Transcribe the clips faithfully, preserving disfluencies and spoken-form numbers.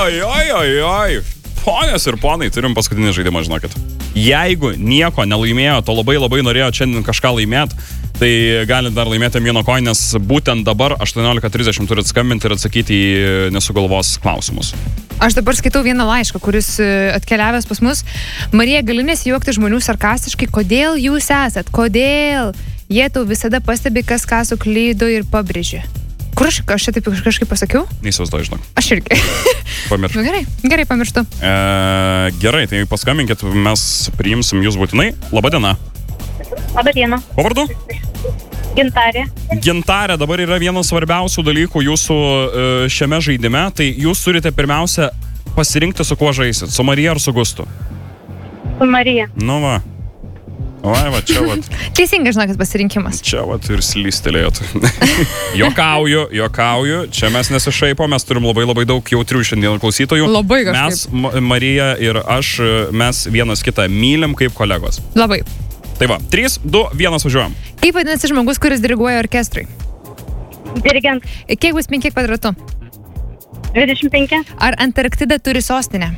oi, oi, oi, oi. Ponės ir ponai, turim paskutinį žaidimą, žinokit. Jeigu nieko nelaimėjo, to labai labai norėjo šiandien kažką laimėti, tai galit dar laimėti Mino Coin, nes būtent dabar aštuoniolika trisdešimt turit skambinti ir atsakyti į nesugalvos klausimus. Aš dabar skaitau vieną laišką, kuris atkeliavęs pas mus. Marija, gali nesijuokti žmonių sarkastiškai, kodėl jūs esat, kodėl jie tau visada pastebi, kas ką suklydo ir pabrėžė. Kur aš, aš čia taip kažkaip pasakiau? Neįsivaizduoju, žinok. Aš irgi. Pamirštu. Nu, gerai, gerai, pamirštu. E, gerai, tai paskambinkit, mes priimsim jūs būtinai. Labadiena. Labadiena. Kuo vardu? Gintarė. Gintarė, dabar yra vienas svarbiausių dalykų jūsų šiame žaidime. Tai jūs turite pirmiausia pasirinkti, su kuo žaisit. Su Marija ar su Gustu? Su Marija. Nu va. Oi, va, čia va. Teisingas, žinokit, pasirinkimas. Čia va ir slystelėjot. Jokauju, jokauju. Čia mes nesišaipo, mes turim labai labai daug jautrių šiandien klausytojų. Labai kažkaip. Mes, Marija ir aš, mes vienas kitą mylim kaip kolegos. Labai. Tai va, trys, du, vienas važiuojam. Kaip vadinasi žmogus, kuris diriguoja orkestrui? Dirigent. Kiek bus penki kvadratu? dvidešimt penki. Ar Antarktida turi sostinę?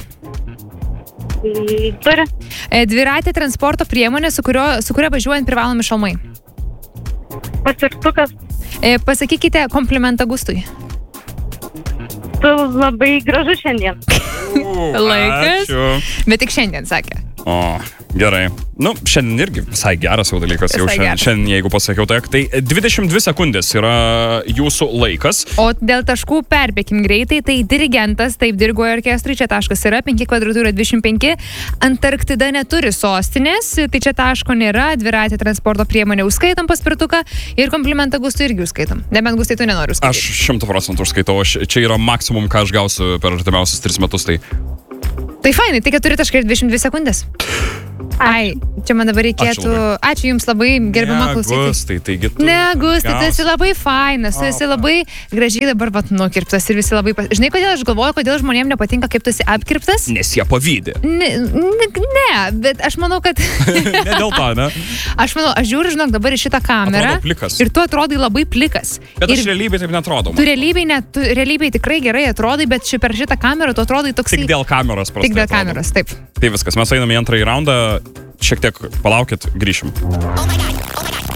Turi. Dviratė transporto priemonė, su, kurio, su kuria važiuojant privalomi šalmai. Paspirtukas. Pasakykite komplimentą Gustui. Tu labai gražus šiandien. Laikas. Ačiū. Bet tik šiandien sakė. O, gerai. Nu, šiandien irgi visai geras jau dalykas. Jau šiandien, šiandien, jeigu pasakiau tak, tai dvidešimt dvi sekundės yra jūsų laikas. O dėl taškų perbėkim greitai, tai dirigentas, taip diriguoja orkestrui, čia taškas yra, penki kvadratų yra dvidešimt penki. Antarktida neturi sostinės, tai čia taško nėra, dviratė transporto priemonė užskaitom paspirtuką ir komplimentą Gustui irgi užskaitom. Nebent Gustai tu nenori užskaityti. Aš šimtų procentų užskaitau, aš, čia yra maksimum, ką aš gausiu per artimiausius tris metus. Tai Tai fainai, tai keturi taškai ir dvidešimt dvi sekundės. Ai, čia man dabar reikėtų... Ačiū, Ačiū jums labai, gerbama klausytojai. Ne, Gustai, taigi tu... Ne, Gustai, tu esi labai fainas, tu esi labai gražiai dabar vat nukirptas ir visi labai... Žinai, kodėl aš galvoju, kodėl žmonėms nepatinka, kaip tu esi apkirptas? Nes jie pavydė. Ne, ne, ne, bet aš manau, kad... Ne dėl to, ne? Aš manau, aš žiūriu, žinok, dabar į šitą kamerą. Atrodo plikas. Ir tu atrodai labai plikas. Bet ir aš realybėje taip netrodau. Tu realybėje, ne, tu realybėje tikrai gerai atrodai, bet ši per šitą kamerą tu atrodai toksai... Tik dėl kameros prastai. Tik dėl atrodom. kameros, taip. Tai viskas, mes einame į antrąjį raundą. Šiek tiek palaukit, grįšim. Oh my God, oh my God.